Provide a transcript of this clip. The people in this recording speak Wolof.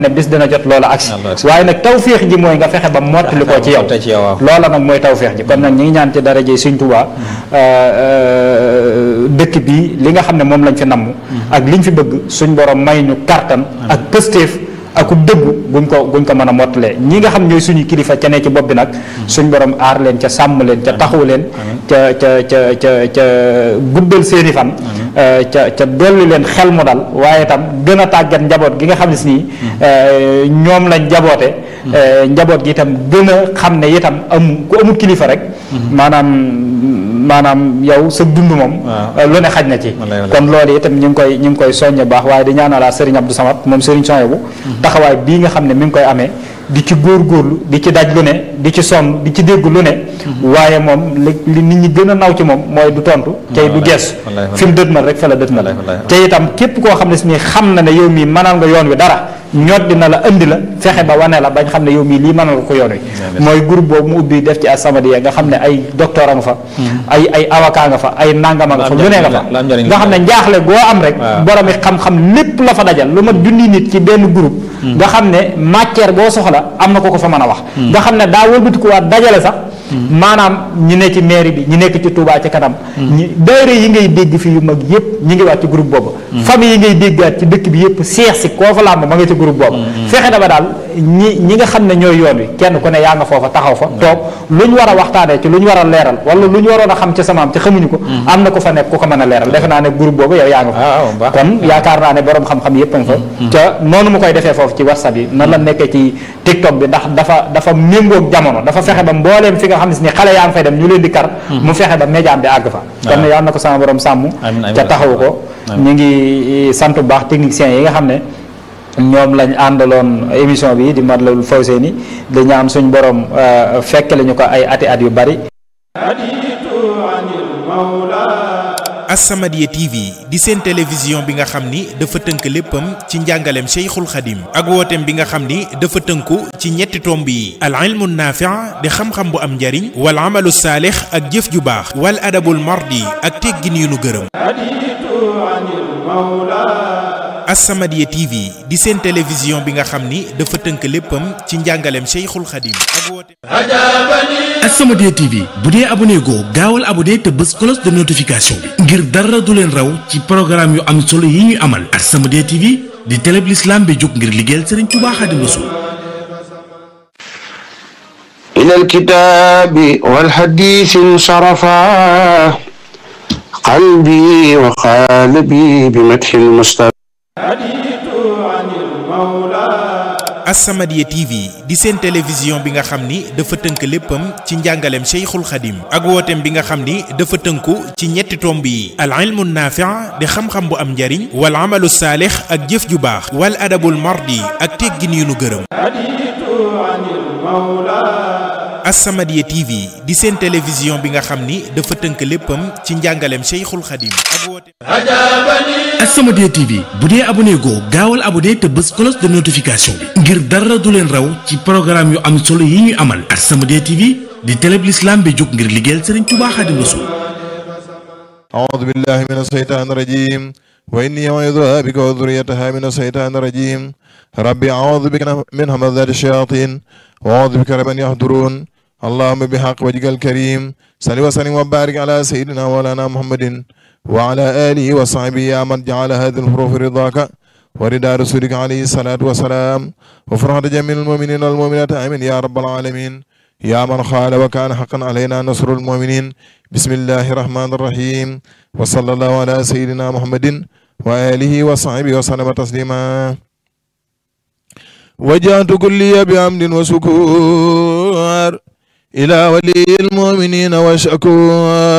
ne bis dina jot loola agsi waaye nag tawféex ji mooy nga fexe ba mottali ko ci yow loola nag mooy tawféex ji kon nag ñi ngi ñaan ci daraje Sëriñ Tuubaa dëkk bii li nga xam ne moom lañ fi namm ak liñ fi bëgg suñ borom may ñu kartan ak pëstéef ak dëggu guñ ko mën a mottalee ñi nga xam ñooy suñu kilifa ca ne ci bopp bi nag suñ borom aar leen ca sàmm leen ca taxaw leen ca guddal seeni fan ca dolli leen xel mu dal waaye itam gën a tàggat njaboot gi nga xam ne si nii ñoom lañ jaboote njaboot gi itam gën a xam ne itam ku amul kilifa rek maanaam yow sa dund moom lu ne xaj na ci kon loolu itam ñu ngi koy soññe baax waaye di ñaanalaa Serigne Abdou Samad moom Serigne Souhaïbou taxawaay bii nga xam ne mi ngi koy amee di ci góorgóorlu di ci daj lu ne di ci sonn di ci dégg lu ne waaye moom li nit ñi gën a naw ci moom mooy du tontu tey du gees fi mu dëtmal rek fa la dëtmal te itam képp koo xam ne si ni xam na ne yow mii mënal nga yoon wi dara ñot dina la indi la fexe ba wane la bañ xam ne yow mii lii mënal nga ko yoon wi mooy groupe boobu mu ubbi def ci As-Samadiyya nga xam ne ay docteur a nga fa ay avocat nga fa ay nangama nga fa lu ne nga fa nga xam ne njaaxle goo am rek boromi xam-xam lépp la fa dajal lu ma junni nit ci benn groupe nga xam ne matière boo soxla am na ko fa mën a wax nga xam ne daa wëlbatikuwaat dajale sax maanaam ñi ne ci mairie bi ñi nekk ci Touba ci kanam ñi daayira yi ngay dégg fi yu mag yëpp ñi ngi waat ci groupe boobu famille yi ngay déggaat ci dëkk bi yëpp seex si koo fa làmb ma nga ci groupe boobu fexe na ba daal ñi nga xam ne ñooy yoon wi kenn ku ne yaa nga foofa taxaw fa toog lu ñu war a waxtaanee ci lu ñu war a leeral wala lu ñu waroon a xam ci samaam ci xamuñu ko am na ko fa nekk ku ko mën a leeral defe naa ne groupe boobu yow yaa nga fa kon yaakaar naa ne borom xam-xam yëpp a nga fa ca noonu mu koy defee foofu ci WhatsApp yi nan la nekkee ci TikTok bi ndax dafa méngoog jamono dafa fexe ba mbooleem fi nga xam ne si ni xale yaa ngi fay dem ñu leen di kar mu fexe ba médiam bi àgg fa kon yal na ko sama borom sàmm ca taxawu ko ñu ngi sant bu baax techniciens yi nga xam ne ñoom lañ àndaloon émission bi di Matlabul Fawzayni di ñaan suñ borom fekk lañu ko ay ati at yu bari. As-Samadiyya TV di seen télévision bi nga xam ni dafa tënk léppam ci njàngaleem Cheikhul Khadim ak wooteem bi nga xam ni dafa tënku ci ñetti tomb yi al ilmu naafi' di xam-xam bu am njariñ wal amalu saalix ak jëf ju baax wal adabul mardi ak teggin yu nu gërëm. As-Samadiyya TV di seen télévision bi nga xam ni dafa tënk léppam ci njàngaleem Cheikhul Khadim ak wooteem. As-Samadiyya TV bu dee abonné goo gaawal abonné te bës cloche de notification bi ngir dara du leen raw ci programme yu am solo yi ñuy amal. As-Samadiyya TV di télé bi l'islam bi jóg ngir liggéeyal Serigne Touba Xaadimu Rasuul. ilal kitaabi wal hadiisi sharafa qalbi wa qalbi bi madhil Mustafa. As-Samadiyya TV di seen télévision bi nga xam ni dafa tënk léppam ci njàngaleem Cheikhul Khadim ak wooteem bi nga xam ni dafa tënku ci ñetti tomb yi al ilmu naafi' di xam-xam bu am njariñ wal amalu saalix ak jëf ju baax wal adabul mardi ak teggin yu nu gërëm. As-Samadiyya TV di seen télévision bi nga xam ni dafa tënk léppam ci njàngaleem Cheikhul Khadim ak wooteem. As-Samadiyya TV bu dee abonné goo gaawal abonné te bës cloche de notification bi ngir dara du leen raw ci programme yu am solo yi ñuy amal. As-Samadiyya TV di télé bi l'islam bi jóg ngir liggéeyal Serigne Touba Xaadimu Rasuul. a'uuzu billahi mina shaytaani rajiim wa innii u'iizuhaa bika wa dhurriyyatahaa mina shaytaani rajiim rabbi a'uuzu bika min hamazaati shayaatiin wa a'uuzu bika rabbi an yahduruun allahumma bihaqqi wajhikal kariim salli wa sallim wa baarik ala sayyidina wa mawlaana muhammadin wa ala alihi wa sahbihi ya man ja'ala hadhihi al-hurufa ridaaka wa ridaa rasulika alayhi salaatu wa salaam wa farhata jamiil al-mu'miniina wal mu'minaati amiin ya rabbal aalamiin ya man qaala wa kaana haqqan alaynaa nasrul mu'miniin bismillahi rahmaani rahiim wa sallallahu ala sayyidina muhammadin wa alihi wa sahbihi wa sallama tasliima wajjahtu kulliya bi hamdin wa sukuur ila waliyil mu'miniina wa shakuur